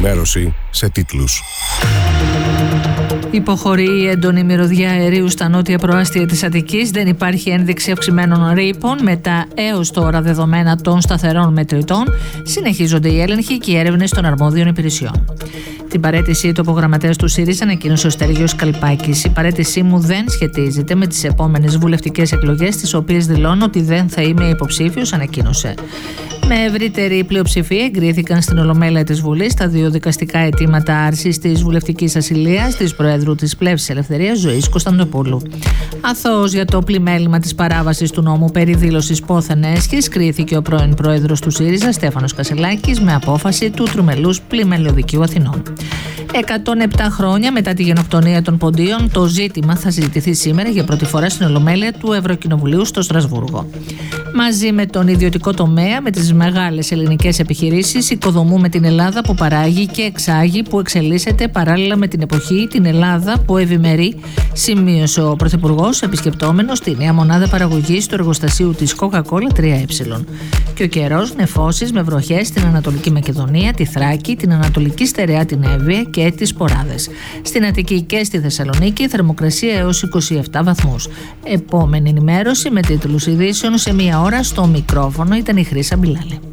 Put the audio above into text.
ενημέρωση σε τίτλους. Υποχωρεί η έντονη μυρωδιά αερίου στα νότια προάστια της Αττικής. Δεν υπάρχει ένδειξη αυξημένων ρήπων με τα έως τώρα δεδομένα των σταθερών μετρητών. Συνεχίζονται οι έλεγχοι και οι έρευνες των αρμόδιων υπηρεσιών. Την παραίτησή του από γραμματέας του ΣΥΡΙΖΑ ανακοίνωσε ο Στέργιος Καλπάκης. Η παραίτησή μου δεν σχετίζεται με τις επόμενες βουλευτικές εκλογές, τις οποίες δηλώνω ότι δεν θα είμαι υποψήφιος, ανακοίνωσε. Με ευρύτερη πλειοψηφία εγκρίθηκαν στην Ολομέλεια της Βουλής τα δύο δικαστικά αιτήματα άρσης της βουλευτικής ασυλίας της Προέδρου της Πλεύσης Ελευθερίας Ζωής Κωνσταντοπούλου. Αθώος για το πλημέλημα της παράβασης του νόμου περί δήλωσης πόθεν έσχης κρίθηκε ο πρώην Πρόεδρος του ΣΥΡΙΖΑ Στέφανος Κασσελάκης με απόφαση του Τριμελούς Πλημελιωδικείου Αθηνών. 107 χρόνια μετά τη γενοκτονία των Ποντίων, το ζήτημα θα συζητηθεί σήμερα για πρώτη φορά στην Ολομέλεια του Ευρωκοινοβουλίου στο Στρασβούργο. Μαζί με τον ιδιωτικό τομέα, με τις μεγάλες ελληνικές επιχειρήσεις, οικοδομούμε την Ελλάδα που παράγει και εξάγει, που εξελίσσεται παράλληλα με την εποχή, την Ελλάδα που ευημερεί, σημείωσε ο Πρωθυπουργός επισκεπτόμενος τη νέα μονάδα παραγωγής του εργοστασίου της Coca-Cola 3Ε. Και ο καιρός, νεφώσεις με βροχές στην Ανατολική Μακεδονία, τη Θράκη, την Ανατολική Στερεά, την Εύβοια και τις Ποράδες. Στην Αττική και στη Θεσσαλονίκη θερμοκρασία έως 27 βαθμούς. Επόμενη ενημέρωση με τίτλους ειδήσεων σε μία ώρα. Στο μικρόφωνο ήταν η Χρύσα Μπιλάλη.